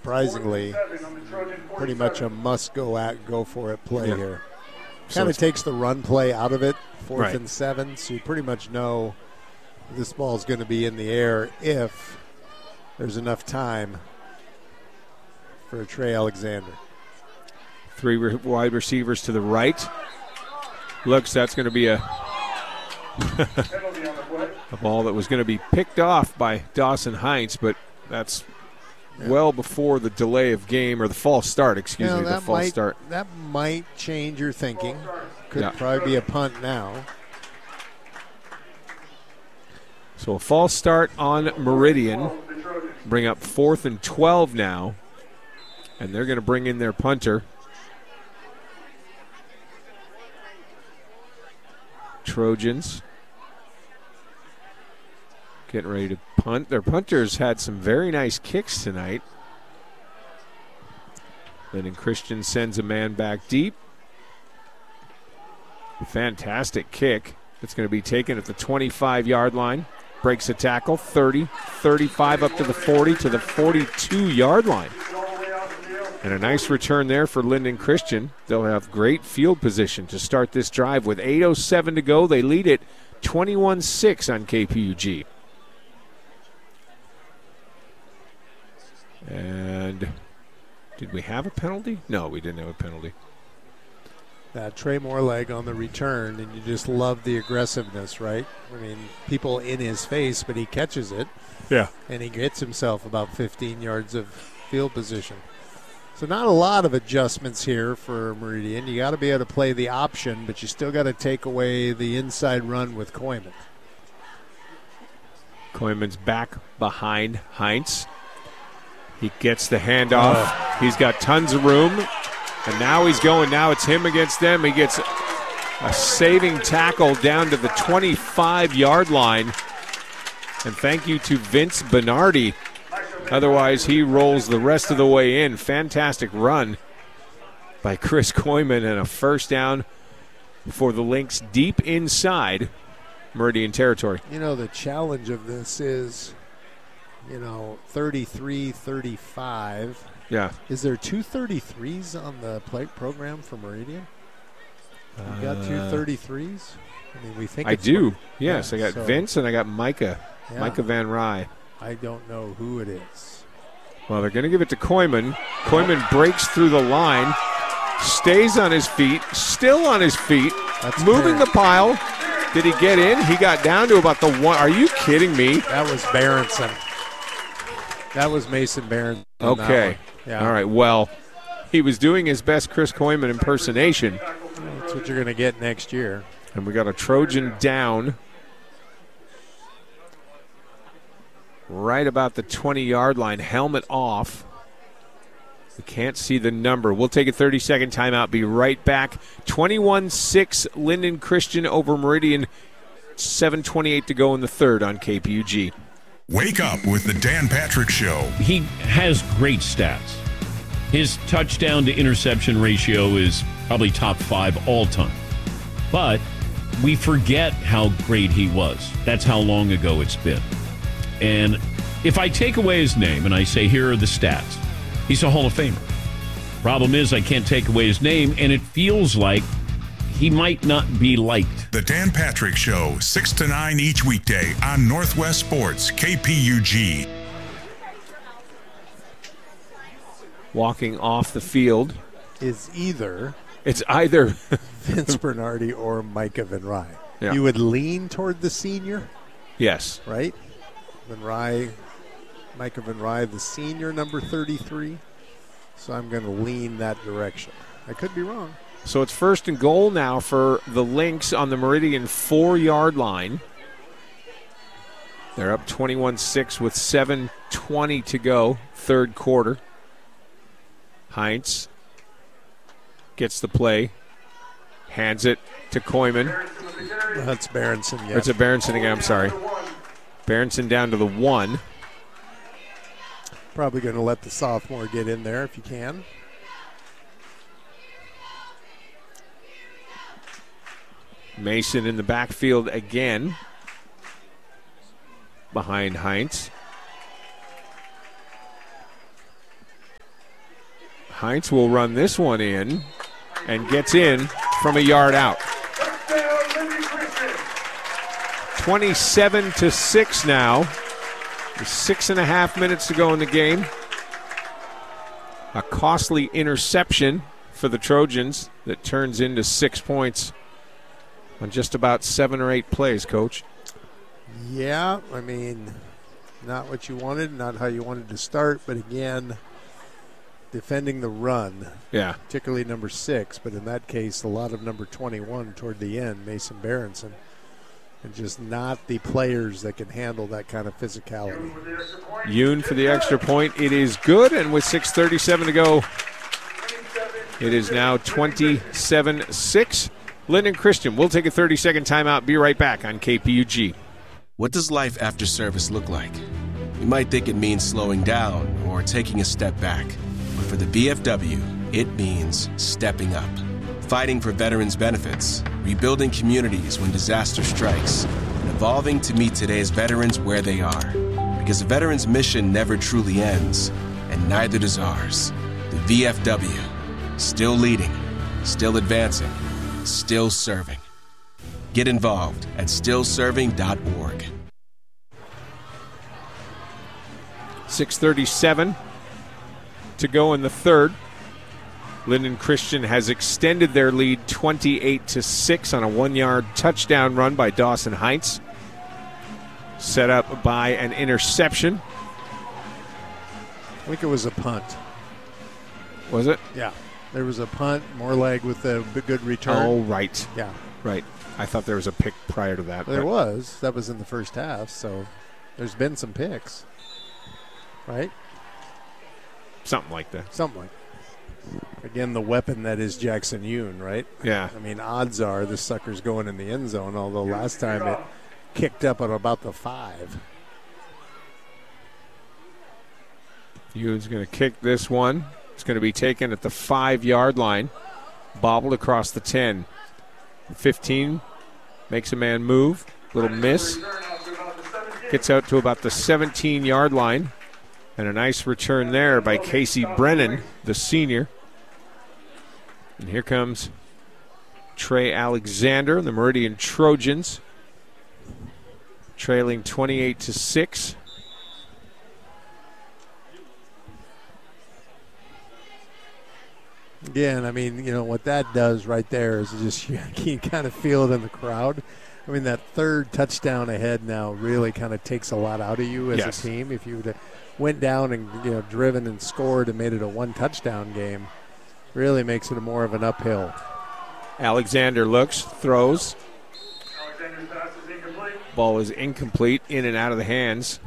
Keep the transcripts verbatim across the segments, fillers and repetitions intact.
surprisingly, pretty much a must-go at, go-for-it play yeah. here. So Kind of takes the run play out of it, fourth right. and seven, so you pretty much know this ball is going to be in the air if there's enough time for Trey Alexander. Three re- wide receivers to the right. Looks, that's going to be a, a ball that was going to be picked off by Dawson Heinz, but that's yeah. well before the delay of game, or the false start, excuse you know, me, the false might, start. That might change your thinking. Could yeah. probably be a punt now. So a false start on Meridian. Bring up fourth and twelve now. And they're going to bring in their punter. Trojans getting ready to punt. Their punters had some very nice kicks tonight. Linden Christian sends a man back deep. Fantastic kick. It's going to be taken at the twenty-five-yard line. Breaks a tackle, thirty, thirty-five up to the forty, to the forty-two-yard line. And a nice return there for Linden Christian. They'll have great field position to start this drive. With eight oh seven to go, they lead it twenty-one six on K P U G. And did we have a penalty? No, we didn't have a penalty. That Trey Moreleg on the return, and you just love the aggressiveness, right? I mean, people in his face, but he catches it. Yeah. And he gets himself about fifteen yards of field position. So not a lot of adjustments here for Meridian. You got to be able to play the option, but you still got to take away the inside run with Koyman. Koyman's back behind Heinz. He gets the handoff. Oh. He's got tons of room. And now he's going. Now it's him against them. He gets a saving tackle down to the twenty-five-yard line. And thank you to Vince Bernardi. Otherwise, he rolls the rest of the way in. Fantastic run by Chris Koyman, and a first down for the Lynx deep inside Meridian territory. You know, the challenge of this is, you know, thirty-three thirty-five. Yeah. Is there two thirty-threes on the play program for Meridian? You got two thirty-threes? I mean, we think I it's do. Mer- yes, yeah, I got so Vince and I got Micah. Yeah. Micah Van Rye. I don't know who it is. Well, they're going to give it to Koyman. Koyman breaks through the line, stays on his feet, still on his feet, That's moving fair. the pile. Did he get in? He got down to about the one. Are you kidding me? That was Berenson. That was Mason Berenson. Okay. Yeah. All right. Well, he was doing his best Chris Koyman impersonation. That's what you're going to get next year. And we got a Trojan down right about the twenty-yard line, helmet off. We can't see the number. We'll take a thirty-second timeout, be right back. twenty-one six Linden Christian over Meridian, seven twenty-eight to go in the third on K P U G. Wake up with the Dan Patrick Show. He has great stats. His touchdown to interception ratio is probably top five all time. But we forget how great he was. That's how long ago it's been. And if I take away his name and I say, here are the stats, he's a Hall of Famer. Problem is, I can't take away his name, and it feels like he might not be liked. The Dan Patrick Show, six to nine each weekday on Northwest Sports, K P U G. Walking off the field is either it's either Vince Bernardi or Micah Van Rye. Yeah. You would lean toward the senior, yes, right? Van Rye, Micah Van Rye, the senior, number thirty-three. So I'm going to lean that direction. I could be wrong. So it's first and goal now for the Lynx on the Meridian four-yard line. They're up twenty-one six with seven twenty to go, third quarter. Heinz gets the play, hands it to Koyman. That's Berenson, yeah. Or it's a Berenson again, I'm sorry. Berenson down to the one. Probably going to let the sophomore get in there if you can. Mason in the backfield again. Behind Heinz. Heinz will run this one in and gets in from a yard out. twenty-seven to six now. There's six and a half minutes to go in the game. A costly interception for the Trojans that turns into six points on just about seven or eight plays, Coach. Yeah, I mean, not what you wanted, not how you wanted to start, but again, defending the run. Yeah. Particularly number six, but in that case, a lot of number twenty-one toward the end, Mason Berenson. And just not the players that can handle that kind of physicality. Yoon for the extra point. It is good, and with six thirty-seven to go, it is now twenty-seven six. Lyndon Christian, we'll take a thirty-second timeout. Be right back on K P U G. What does life after service look like? You might think it means slowing down or taking a step back. But for the V F W, it means stepping up. Fighting for veterans' benefits, rebuilding communities when disaster strikes, and evolving to meet today's veterans where they are. Because a veteran's mission never truly ends, and neither does ours. The V F W, still leading, still advancing, still serving. Get involved at still serving dot org. six thirty-seven to go in the third. Lyndon Christian has extended their lead twenty-eight to six on a one-yard touchdown run by Dawson Heinz. Set up by an interception. I think it was a punt. Was it? Yeah. There was a punt, Morlag with a good return. Oh, right. Yeah. Right. I thought there was a pick prior to that. There was. That was in the first half, so there's been some picks. Right? Something like that. Something like that. Again, the weapon that is Jackson Yoon, right? Yeah. I mean, odds are this sucker's going in the end zone, although last time it kicked up at about the five. Yoon's going to kick this one. It's going to be taken at the five-yard line. Bobbled across the ten. fifteen. Makes a man move. Little miss. Gets out to about the seventeen-yard line. And a nice return there by Casey Brennan, the senior. And here comes Trey Alexander, the Meridian Trojans, trailing twenty-eight to six. Again, I mean, you know, what that does right there is just you can kind of feel it in the crowd. I mean, that third touchdown ahead now really kind of takes a lot out of you as yes. a team. If you would have went down and, you know, driven and scored and made it a one-touchdown game, really makes it a more of an uphill. Alexander looks, throws. Alexander's pass is incomplete. Ball is incomplete, in and out of the hands.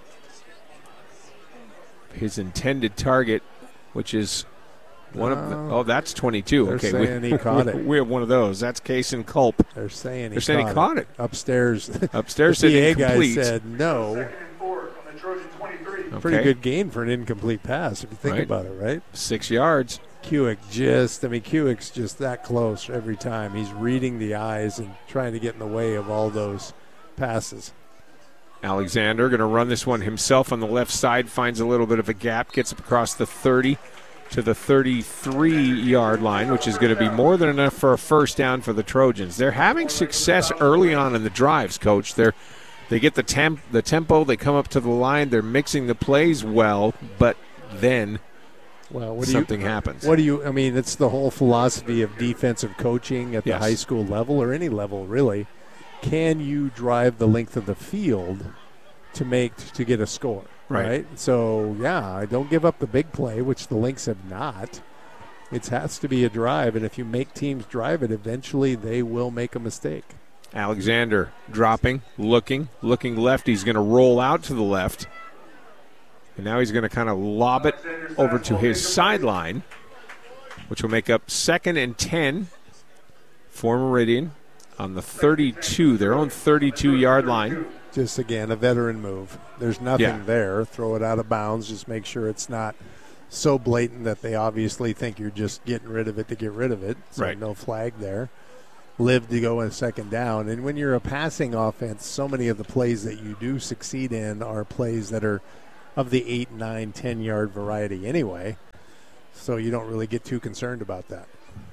His intended target, which is one uh, of the, oh, that's twenty-two. They're okay, saying we, he caught we, it. We have one of those. That's Kason Culp. They're saying he, They're saying caught, he caught it. it. Upstairs. Upstairs the said P A incomplete. guy said no. Okay. Pretty good gain for an incomplete pass, if you think right. about it, right? Six yards. Kewick just, I mean, Kewick's just that close every time. He's reading the eyes and trying to get in the way of all those passes. Alexander going to run this one himself on the left side, finds a little bit of a gap, gets up across the thirty to the thirty-three-yard line, which is going to be more than enough for a first down for the Trojans. They're having success early on in the drives, Coach. They're They get the temp, the tempo, they come up to the line, they're mixing the plays well, but then well, what something you, happens. What do you, I mean, it's the whole philosophy of defensive coaching at the yes. high school level or any level, really. Can you drive the length of the field to make, to get a score, right? right? So, yeah, I don't give up the big play, which the Lynx have not. It has to be a drive, and if you make teams drive it, eventually they will make a mistake. Alexander dropping, looking, looking left. He's going to roll out to the left. And now he's going to kind of lob it over to his sideline, which will make up second and ten for Meridian on the thirty-two, their own thirty-two-yard line. Just, again, a veteran move. There's nothing yeah. there. Throw it out of bounds. Just make sure it's not so blatant that they obviously think you're just getting rid of it to get rid of it. So right. no flag there. Live to go in second down. And when you're a passing offense, so many of the plays that you do succeed in are plays that are of the eight, nine, ten-yard variety anyway. So you don't really get too concerned about that.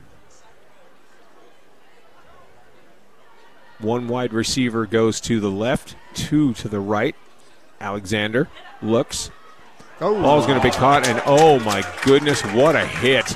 One wide receiver goes to the left, two to the right. Alexander looks. Oh. Ball's going to be caught, and oh my goodness, what a hit.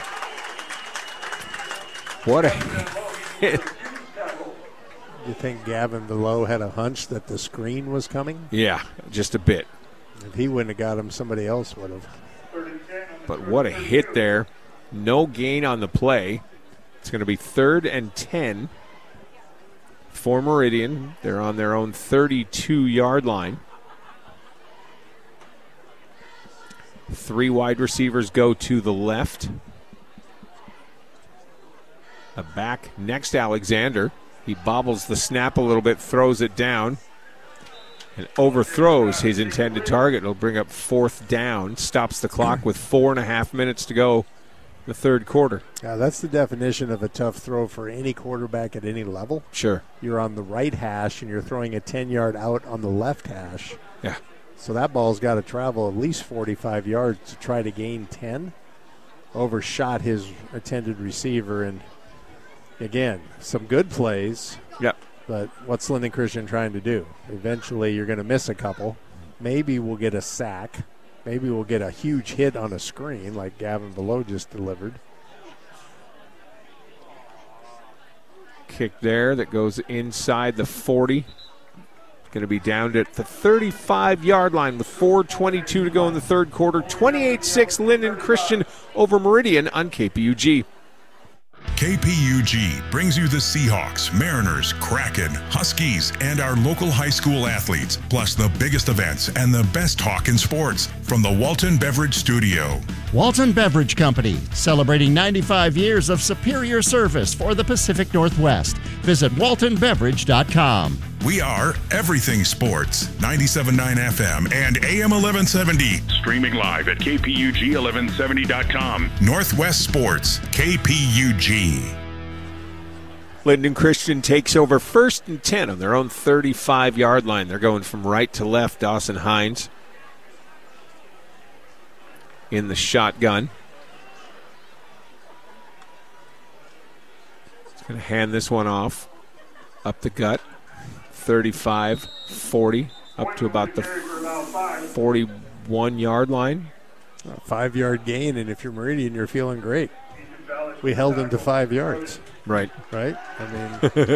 What a hit. You think Gavin Below had a hunch that the screen was coming? Yeah, just a bit. If he wouldn't have got him, somebody else would have. But what a hit there. No gain on the play. It's going to be third and ten for Meridian. They're on their own thirty-two-yard line. Three wide receivers go to the left. A back next to Alexander. He bobbles the snap a little bit, throws it down, and overthrows his intended target. It'll bring up fourth down, stops the clock with four and a half minutes to go in the third quarter. Yeah, that's the definition of a tough throw for any quarterback at any level. Sure. You're on the right hash, and you're throwing a ten-yard out on the left hash. Yeah. So that ball's got to travel at least forty-five yards to try to gain ten. Overshot his intended receiver, and again, some good plays. Yep. But what's Linden Christian trying to do? Eventually, you're going to miss a couple. Maybe we'll get a sack. Maybe we'll get a huge hit on a screen like Gavin Below just delivered. Kick there that goes inside the forty. Going to be down at the thirty-five-yard line with four twenty-two to go in the third quarter. twenty-eight six Linden Christian over Meridian on K P U G. K P U G brings you the Seahawks, Mariners, Kraken, Huskies, and our local high school athletes, plus the biggest events and the best talk in sports from the Walton Beverage Studio. Walton Beverage Company, celebrating ninety-five years of superior service for the Pacific Northwest. Visit walton beverage dot com. We are Everything Sports, ninety-seven point nine F M and A M eleven seventy. Streaming live at K P U G eleven seventy dot com. Northwest Sports, K P U G. Linden Christian takes over first and ten on their own thirty-five-yard line. They're going from right to left. Dawson Hines in the shotgun. He's going to hand this one off up the gut. thirty-five, forty, up to about the forty-one-yard line. A five-yard gain, and if you're Meridian, you're feeling great. We held him to five yards. Right. Right? I mean,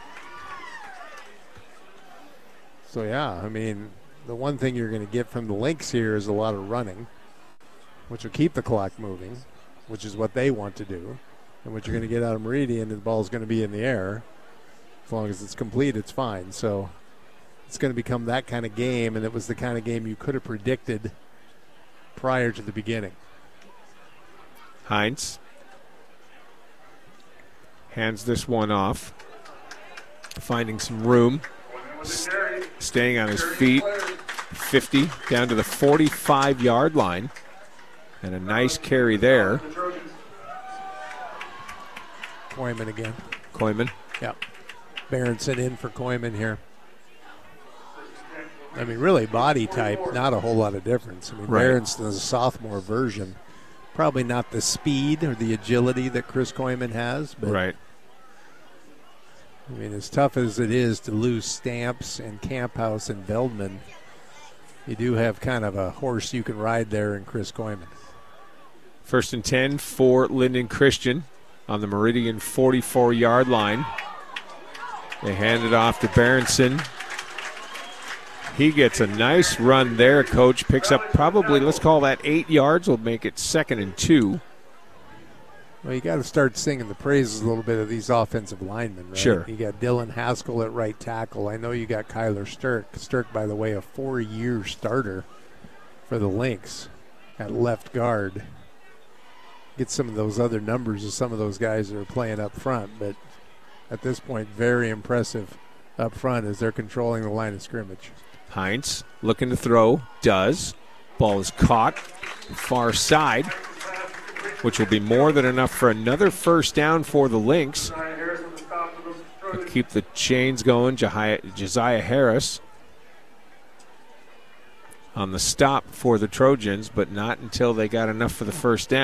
so, yeah, I mean, the one thing you're going to get from the Lynx here is a lot of running, which will keep the clock moving, which is what they want to do. And what you're going to get out of Meridian, the ball's going to be in the air. As long as it's complete, it's fine. So it's going to become that kind of game, and it was the kind of game you could have predicted prior to the beginning. Hines hands this one off, finding some room, st- staying on his feet, fifty, down to the forty-five-yard line, and a nice carry there. Koyman again. Koyman. Yeah. Berenson in for Koyman here. I mean, really, body type, not a whole lot of difference. I mean, right. Berenson is a sophomore version. Probably not the speed or the agility that Chris Koyman has. But right. I mean, as tough as it is to lose Stamps and Camphouse and Veldman, you do have kind of a horse you can ride there in Chris Koyman. First and ten for Linden Christian on the Meridian forty-four-yard line. They hand it off to Berenson. He gets a nice run there. Coach picks up probably, let's call that eight yards. We'll make it second and two. Well, you got to start singing the praises a little bit of these offensive linemen, right? Sure. You got Dylan Haskell at right tackle. I know you got Kyler Stirk. Stirk, by the way, a four-year starter for the Lynx at left guard. Get some of those other numbers of some of those guys that are playing up front, but at this point, very impressive up front as they're controlling the line of scrimmage. Hines looking to throw, does. Ball is caught, far side, which will be more than enough for another first down for the Lynx. They'll keep the chains going. Josiah, Josiah Harris on the stop for the Trojans, but not until they got enough for the first down.